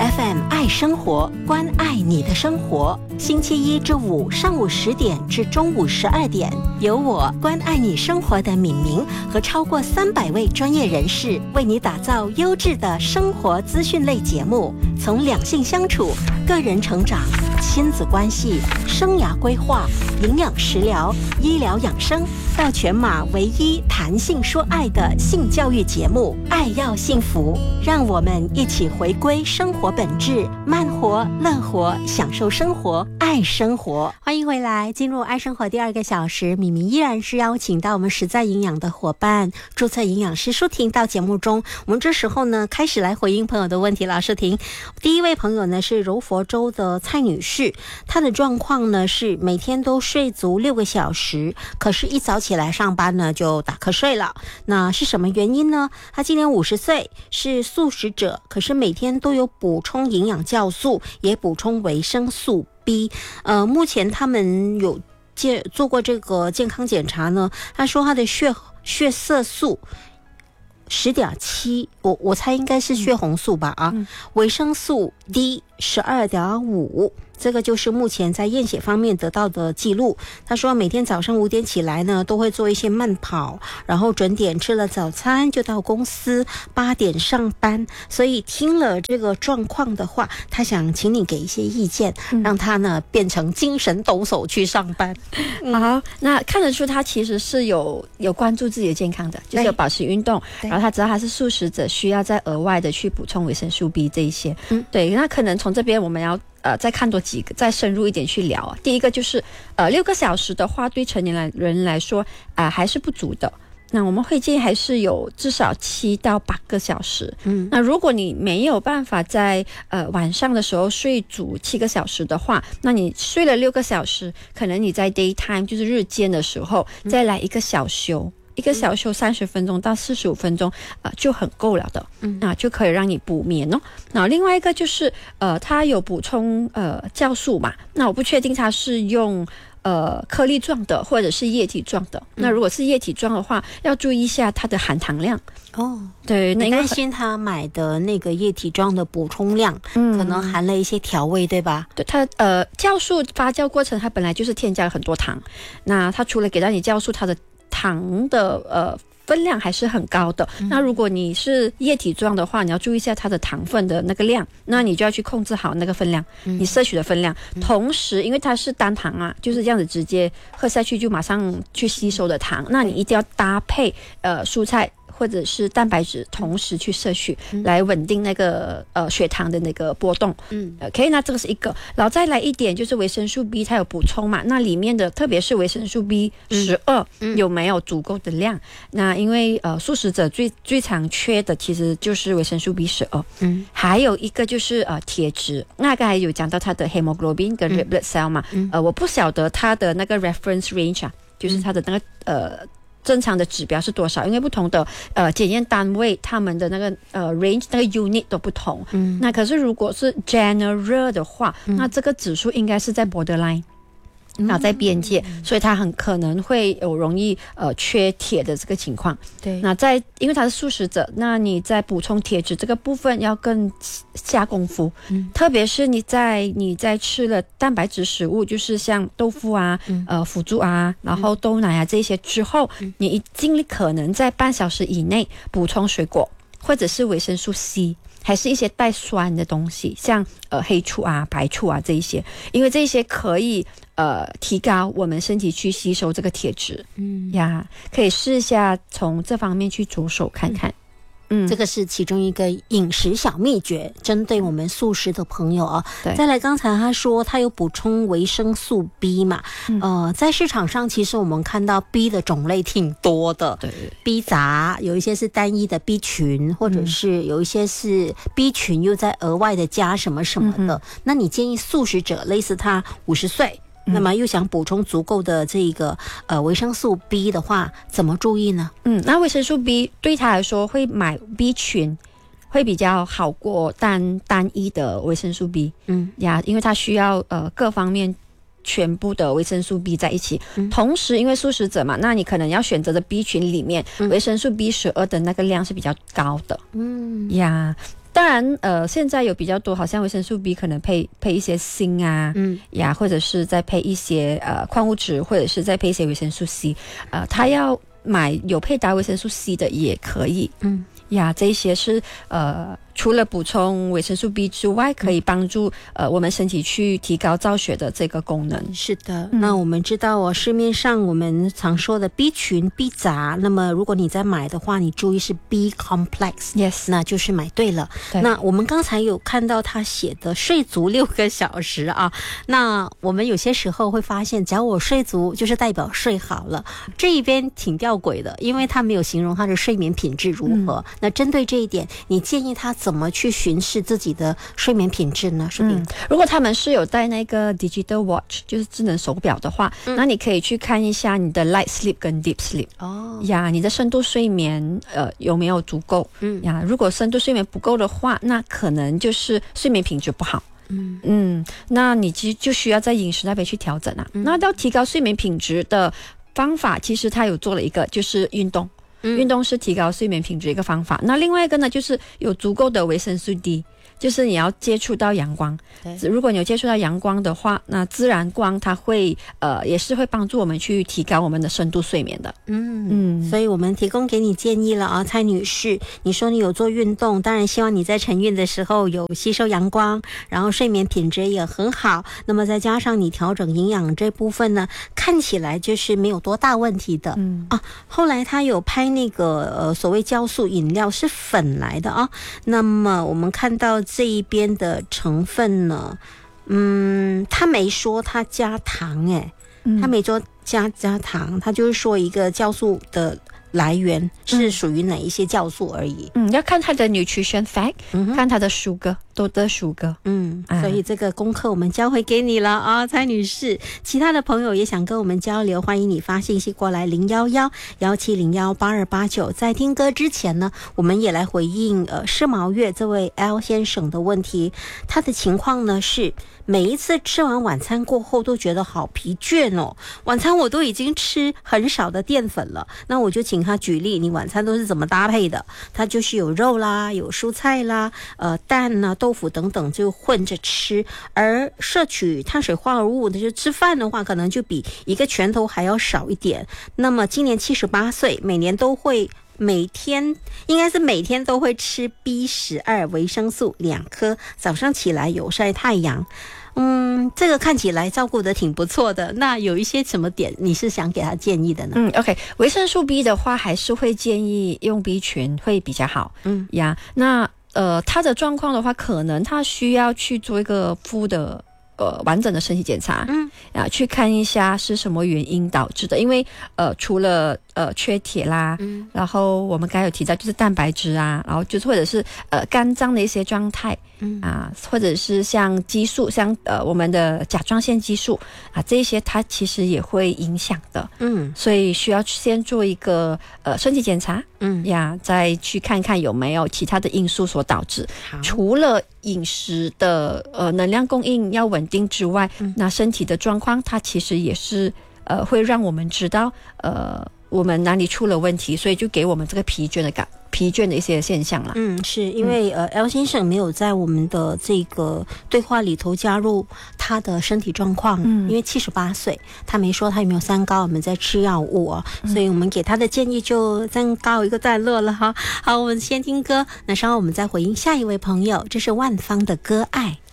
FM 爱生活，关爱你的生活。星期一至五上午10点至中午12点，由我关爱你生活的敏明和超过300位专业人士为你打造优质的生活资讯类节目，从两性相处、个人成长、亲子关系、生涯规划、营养食疗、医疗养生，到全马唯一谈性说爱的性教育节目《爱要幸福》，让我们一起回归生活本质，慢活、乐活，享受生活，爱生活。欢迎回来，进入爱生活第2个小时，米米依然是邀请到我们实在营养的伙伴，注册营养师舒婷到节目中。我们这时候呢，开始来回应朋友的问题了。舒婷，第一位朋友呢是柔佛州的蔡女士，她的状况呢是每天都睡足6个小时，可是一早起来上班呢就打瞌睡了。那是什么原因呢？她今年50岁，是素食者，可是每天都有补充营养酵素，也补充维生素 B。目前他们有做过这个健康检查呢，他说他的血色素10.7，我猜应该是血红素吧维生素 D 12.5，这个就是目前在验血方面得到的记录。他说每天早上5点起来呢，都会做一些慢跑，然后准点吃了早餐就到公司，8点上班。所以听了这个状况的话，他想请你给一些意见，让他呢变成精神抖擞去上班。 好，那看得出他其实是有关注自己的健康的，就是有保持运动，然后他知道他是素食者，需要再额外的去补充维生素 B 这一些。对，那可能从这边我们要再看多几个，再深入一点去聊第一个就是6个小时的话，对成年人来说还是不足的。那我们会建议还是有至少7到8个小时。那如果你没有办法在晚上的时候睡足7个小时的话，那你睡了6个小时，可能你在 daytime 就是日间的时候再来一个小休。1个小休30分钟到45分钟就很够了的。那就可以让你补眠哦。那另外一个就是它有补充酵素嘛，那我不确定它是用颗粒状的或者是液体状的。那如果是液体状的话，要注意一下它的含糖量。对， 你担心他买的那个液体状的补充量可能含了一些调味，对吧？ 对，它酵素发酵过程它本来就是添加了很多糖，那它除了给到你酵素，它的糖的分量还是很高的。那如果你是液体状的话，你要注意一下它的糖分的那个量，那你就要去控制好那个分量，你摄取的分量。同时因为它是单糖啊，就是这样子直接喝下去就马上去吸收的糖，那你一定要搭配蔬菜或者是蛋白质同时去摄取，来稳定那个血糖的那个波动。OK， 那这个是一个。然后再来一点就是维生素 B 它有补充嘛，那里面的特别是维生素 B12有没有足够的量？那因为素食者最常缺的其实就是维生素 B12。还有一个就是铁质。那刚才有讲到它的 hemoglobin 跟 red blood cell 嘛，我不晓得它的那个 reference range 就是它的那个正常的指标是多少？因为不同的检验单位，他们的那个range 那个 unit 都不同。那可是如果是 general 的话，那这个指数应该是在 borderline。在边界，所以它很可能会有容易缺铁的这个情况。 对， 那因为它是素食者，那你在补充铁质这个部分要更下功夫。特别是你在吃了蛋白质食物，就是像豆腐啊、腐竹啊，然后豆奶啊这些之后，你尽力可能在半小时以内补充水果，或者是维生素 C。还是一些带酸的东西，像黑醋啊、白醋啊这一些，因为这些可以提高我们身体去吸收这个铁质。可以试一下从这方面去着手看看。 这个是其中一个饮食小秘诀，针对我们素食的朋友啊。再来，刚才他说他有补充维生素 B 嘛，在市场上其实我们看到 B 的种类挺多的。对 ，B 杂有一些是单一的 B 群，或者是有一些是 B 群又在额外的加什么什么的。那你建议素食者，类似他50岁。那么又想补充足够的这个维生素 B 的话，怎么注意呢？ 那维生素 B 对他来说会买 B 群会比较好过单一的维生素 B。因为它需要各方面全部的维生素 B 在一起。同时因为素食者嘛，那你可能要选择的 B 群里面维生素 B12的那个量是比较高的。 当然现在有比较多好像维生素 B 可能配一些锌啊或者是再配一些矿物质，或者是再配一些维生素 C， 他要买有配搭维生素 C 的也可以这些是除了补充维生素 B 之外，可以帮助我们身体去提高造血的这个功能。 是的，那我们知道市面上我们常说的 B 群 B 杂，那么如果你在买的话，你注意是 B complex， yes， 那就是买对了。那我们刚才有看到他写的睡足6个小时啊，那我们有些时候会发现，只要我睡足就是代表睡好了，这一边挺吊诡的，因为他没有形容他的睡眠品质如何。那针对这一点，你建议他怎么去巡视自己的睡眠品质呢？ 如果他们是有带那个 digital watch， 就是智能手表的话，那你可以去看一下你的 light sleep 跟 deep sleep。你的深度睡眠有没有足够？如果深度睡眠不够的话，那可能就是睡眠品质不好。那你就需要在饮食那边去调整啊。那要提高睡眠品质的方法，其实他有做了一个，就是运动。运动是提高睡眠品质一个方法。那另外一个呢，就是有足够的维生素 D， 就是你要接触到阳光。如果你有接触到阳光的话，那自然光它会也是会帮助我们去提高我们的深度睡眠的。 所以我们提供给你建议了啊，蔡女士，你说你有做运动，当然希望你在晨运的时候有吸收阳光，然后睡眠品质也很好，那么再加上你调整营养这部分呢，看起来就是没有多大问题的。后来他有拍那个所谓酵素饮料是粉来的啊，那么我们看到这一边的成分呢，他没说他加糖他没说加糖，他就是说一个酵素的来源是属于哪一些酵素而已。 要看它的 nutrition fact，看它的 sugar， total sugar。 所以这个功课我们交回给你了啊，蔡女士。其他的朋友也想跟我们交流，欢迎你发信息过来011-1701-8289。在听歌之前呢，我们也来回应世毛月这位 L 先生的问题。他的情况呢是每一次吃完晚餐过后都觉得好疲倦哦，晚餐我都已经吃很少的淀粉了，那我就请他举例，你晚餐都是怎么搭配的？他就是有肉啦，有蔬菜啦，蛋啊、豆腐等等就混着吃，而摄取碳水化合物，就是吃饭的话，可能就比一个拳头还要少一点。那么今年78岁，每天应该是每天都会吃 B12 维生素2颗，早上起来有晒太阳。这个看起来照顾得挺不错的。那有一些什么点你是想给他建议的呢 ？OK， 维生素 B 的话，还是会建议用 B 群会比较好。那他的状况的话，可能他需要去做一个full的完整的身体检查，去看一下是什么原因导致的。因为除了缺铁啦，然后我们刚才有提到就是蛋白质啊，然后就是或者是肝脏的一些状态或者是像激素，像我们的甲状腺激素这些它其实也会影响的。所以需要先做一个身体检查，再去看看有没有其他的因素所导致。除了饮食的能量供应要稳定之外，那身体的状况它其实也是会让我们知道我们哪里出了问题，所以就给我们这个疲倦的一些现象啦。 是因为L 先生没有在我们的这个对话里头加入他的身体状况，因为78岁，他没说他有没有三高，我们在吃药物所以我们给他的建议就暂告一个段落了哈。好，我们先听歌，那稍后我们再回应下一位朋友，这是万芳的歌爱。